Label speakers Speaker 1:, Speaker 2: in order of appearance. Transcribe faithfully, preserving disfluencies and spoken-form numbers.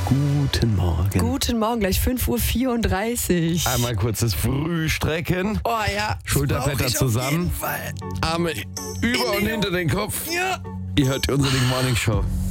Speaker 1: Guten Morgen.
Speaker 2: Guten Morgen, gleich fünf Uhr vierunddreißig.
Speaker 1: Einmal kurzes Frühstrecken.
Speaker 2: Oh ja.
Speaker 1: Schulterblätter zusammen. Arme über und hinter den Kopf.
Speaker 2: Ja.
Speaker 1: Ihr hört unsere Morning Show.